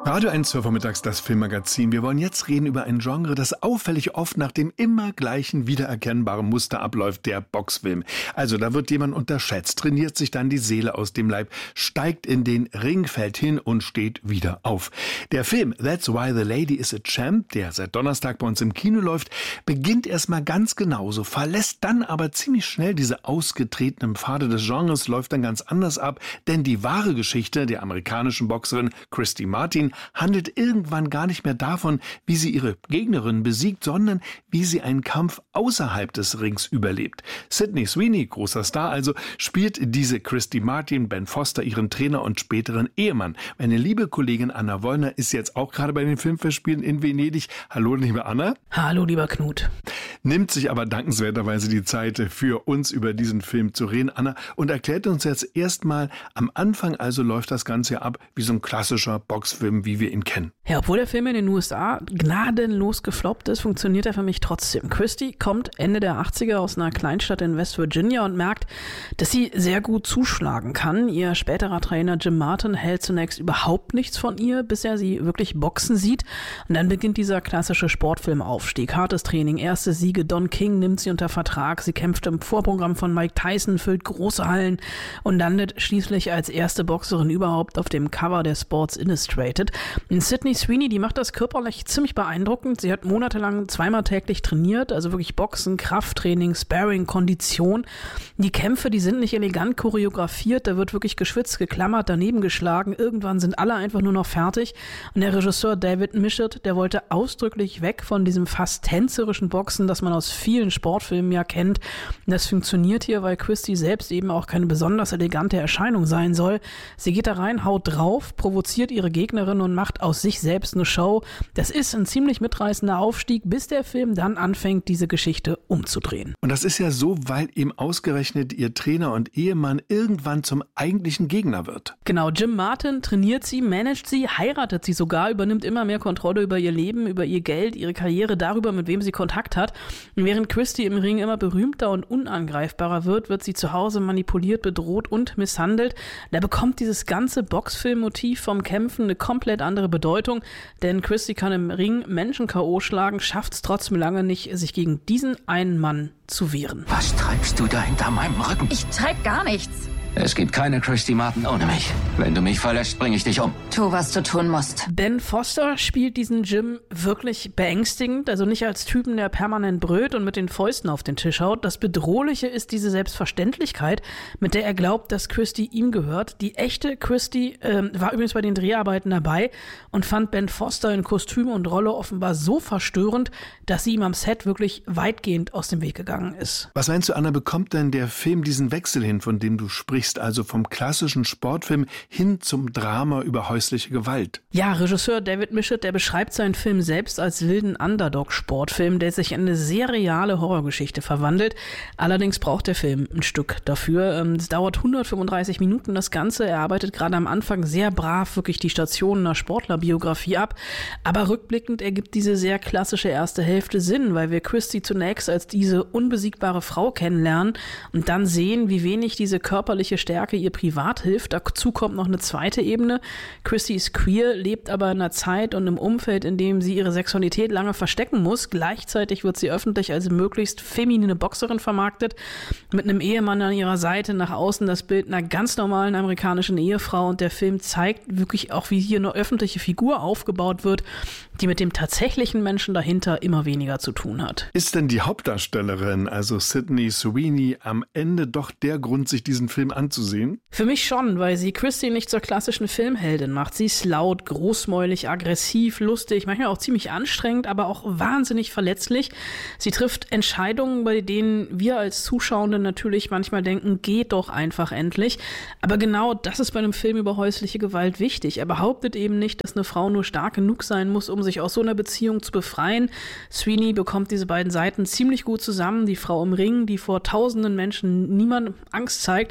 Radio 1 zur Vormittags, das Filmmagazin. Wir wollen jetzt reden über ein Genre, das auffällig oft nach dem immer gleichen wiedererkennbaren Muster abläuft, der Boxfilm. Also da wird jemand unterschätzt, trainiert sich dann die Seele aus dem Leib, steigt in den Ring, fällt hin und steht wieder auf. Der Film That's Why the Lady is a Champ, der seit Donnerstag bei uns im Kino läuft, beginnt erstmal ganz genauso, verlässt dann aber ziemlich schnell diese ausgetretenen Pfade des Genres, läuft dann ganz anders ab, denn die wahre Geschichte der amerikanischen Boxerin Christy Martin handelt irgendwann gar nicht mehr davon, wie sie ihre Gegnerin besiegt, sondern wie sie einen Kampf außerhalb des Rings überlebt. Sydney Sweeney, großer Star also, spielt diese Christy Martin, Ben Foster, ihren Trainer und späteren Ehemann. Meine liebe Kollegin Anna Wollner ist jetzt auch gerade bei den Filmfestspielen in Venedig. Hallo, liebe Anna. Hallo, lieber Knut. Nimmt sich aber dankenswerterweise die Zeit, für uns über diesen Film zu reden, Anna, und erklärt uns jetzt erstmal, am Anfang also läuft das Ganze ab wie so ein klassischer Boxfilm, wie wir ihn kennen. Ja, obwohl der Film in den USA gnadenlos gefloppt ist, funktioniert er für mich trotzdem. Christy kommt Ende der 80er aus einer Kleinstadt in West Virginia und merkt, dass sie sehr gut zuschlagen kann. Ihr späterer Trainer Jim Martin hält zunächst überhaupt nichts von ihr, bis er sie wirklich boxen sieht. Und dann beginnt dieser klassische Sportfilmaufstieg. Hartes Training, erste Siege, Don King nimmt sie unter Vertrag, sie kämpft im Vorprogramm von Mike Tyson, füllt große Hallen und landet schließlich als erste Boxerin überhaupt auf dem Cover der Sports Illustrated. Und Sydney Sweeney, die macht das körperlich ziemlich beeindruckend. Sie hat monatelang zweimal täglich trainiert, also wirklich Boxen, Krafttraining, Sparring, Kondition. Die Kämpfe, die sind nicht elegant choreografiert, da wird wirklich geschwitzt, geklammert, daneben geschlagen. Irgendwann sind alle einfach nur noch fertig. Und der Regisseur David Michôd, der wollte ausdrücklich weg von diesem fast tänzerischen Boxen, das man aus vielen Sportfilmen ja kennt. Und das funktioniert hier, weil Christy selbst eben auch keine besonders elegante Erscheinung sein soll. Sie geht da rein, haut drauf, provoziert ihre Gegnerin und macht aus sich selbst eine Show. Das ist ein ziemlich mitreißender Aufstieg, bis der Film dann anfängt, diese Geschichte umzudrehen. Und das ist ja so, weil eben ausgerechnet ihr Trainer und Ehemann irgendwann zum eigentlichen Gegner wird. Genau, Jim Martin trainiert sie, managt sie, heiratet sie sogar, übernimmt immer mehr Kontrolle über ihr Leben, über ihr Geld, ihre Karriere, darüber, mit wem sie Kontakt hat. Und während Christy im Ring immer berühmter und unangreifbarer wird sie zu Hause manipuliert, bedroht und misshandelt. Da bekommt dieses ganze Boxfilm-Motiv vom Kämpfen eine komplett andere Bedeutung, denn Christy kann im Ring Menschen K.O. schlagen, schafft es trotzdem lange nicht, sich gegen diesen einen Mann zu wehren. Was treibst du da hinter meinem Rücken? Ich treib gar nichts. Es gibt keine Christy Martin ohne mich. Wenn du mich verlässt, bringe ich dich um. Tu, was du tun musst. Ben Foster spielt diesen Jim wirklich beängstigend, also nicht als Typen, der permanent brüllt und mit den Fäusten auf den Tisch haut. Das Bedrohliche ist diese Selbstverständlichkeit, mit der er glaubt, dass Christy ihm gehört. Die echte Christy war übrigens bei den Dreharbeiten dabei und fand Ben Foster in Kostüm und Rolle offenbar so verstörend, dass sie ihm am Set wirklich weitgehend aus dem Weg gegangen ist. Was meinst du, Anna, bekommt denn der Film diesen Wechsel hin, von dem du sprichst? Also vom klassischen Sportfilm hin zum Drama über häusliche Gewalt. Ja, Regisseur David Michôd, der beschreibt seinen Film selbst als wilden Underdog-Sportfilm, der sich in eine sehr reale Horrorgeschichte verwandelt. Allerdings braucht der Film ein Stück dafür. Es dauert 135 Minuten das Ganze. Er arbeitet gerade am Anfang sehr brav wirklich die Stationen einer Sportlerbiografie ab. Aber rückblickend ergibt diese sehr klassische erste Hälfte Sinn, weil wir Christy zunächst als diese unbesiegbare Frau kennenlernen und dann sehen, wie wenig diese körperliche Stärke ihr privat hilft. Dazu kommt noch eine zweite Ebene. Christy ist queer, lebt aber in einer Zeit und im Umfeld, in dem sie ihre Sexualität lange verstecken muss. Gleichzeitig wird sie öffentlich als möglichst feminine Boxerin vermarktet, mit einem Ehemann an ihrer Seite, nach außen das Bild einer ganz normalen amerikanischen Ehefrau, und der Film zeigt wirklich auch, wie hier eine öffentliche Figur aufgebaut wird, die mit dem tatsächlichen Menschen dahinter immer weniger zu tun hat. Ist denn die Hauptdarstellerin, also Sydney Sweeney, am Ende doch der Grund, sich diesen Film anzusehen? Für mich schon, weil sie Christy nicht zur klassischen Filmheldin macht. Sie ist laut, großmäulig, aggressiv, lustig, manchmal auch ziemlich anstrengend, aber auch wahnsinnig verletzlich. Sie trifft Entscheidungen, bei denen wir als Zuschauende natürlich manchmal denken, geht doch einfach endlich. Aber genau das ist bei einem Film über häusliche Gewalt wichtig. Er behauptet eben nicht, dass eine Frau nur stark genug sein muss, um sich aus so einer Beziehung zu befreien. Sweeney bekommt diese beiden Seiten ziemlich gut zusammen. Die Frau im Ring, die vor tausenden Menschen niemand Angst zeigt,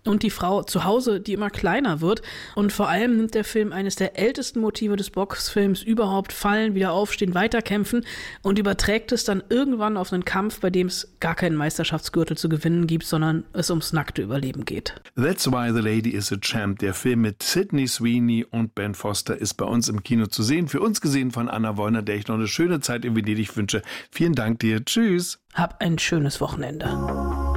und die Frau zu Hause, die immer kleiner wird. Und vor allem nimmt der Film eines der ältesten Motive des Boxfilms überhaupt: Fallen, wieder aufstehen, weiterkämpfen, und überträgt es dann irgendwann auf einen Kampf, bei dem es gar keinen Meisterschaftsgürtel zu gewinnen gibt, sondern es ums nackte Überleben geht. That's Why the Lady is a Champ. Der Film mit Sydney Sweeney und Ben Foster ist bei uns im Kino zu sehen. Für uns gesehen von Anna Wollner, der ich noch eine schöne Zeit in Venedig wünsche. Vielen Dank dir. Tschüss. Hab ein schönes Wochenende.